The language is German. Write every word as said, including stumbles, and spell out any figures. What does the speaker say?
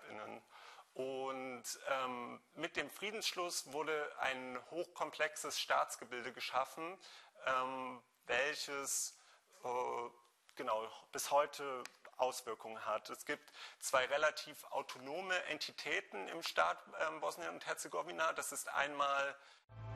SerbInnen. Und ähm, mit dem Friedensschluss wurde ein hochkomplexes Staatsgebilde geschaffen, ähm, welches äh, genau bis heute Auswirkungen hat. Es gibt zwei relativ autonome Entitäten im Staat ähm, Bosnien und Herzegowina. Das ist einmal